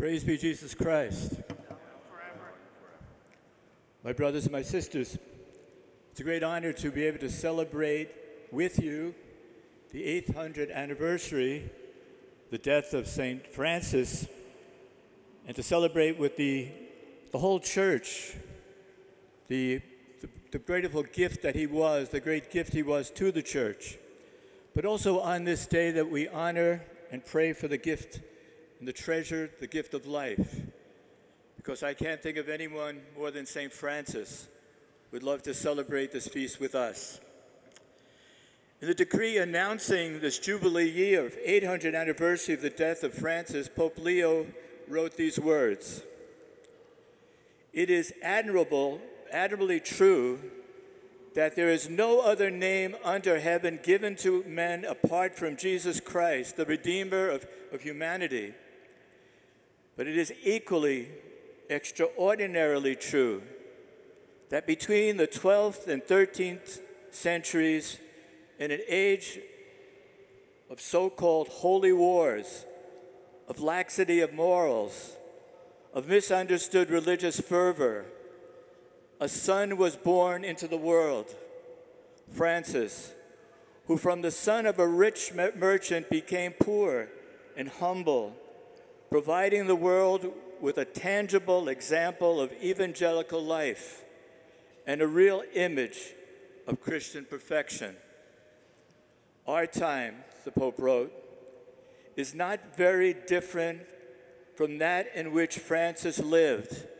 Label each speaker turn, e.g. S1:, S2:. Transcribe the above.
S1: Praise be Jesus Christ. My brothers and my sisters, it's a great honor to be able to celebrate with you the 800th anniversary, the death of St. Francis, and to celebrate with the whole church, the grateful gift that he was, the great gift he was to the church. But also on this day that we honor and pray for the gift and the treasure, the gift of life. Because I can't think of anyone more than St. Francis who would love to celebrate this feast with us. In the decree announcing this Jubilee year of 800th anniversary of the death of Francis, Pope Leo wrote these words: "It is admirably true that there is no other name under heaven given to men apart from Jesus Christ, the Redeemer of humanity. But it is equally extraordinarily true that between the 12th and 13th centuries, in an age of so-called holy wars, of laxity of morals, of misunderstood religious fervor, a son was born into the world, Francis, who from the son of a rich merchant became poor and humble, providing the world with a tangible example of evangelical life and a real image of Christian perfection. Our time," the Pope wrote, "is not very different from that in which Francis lived,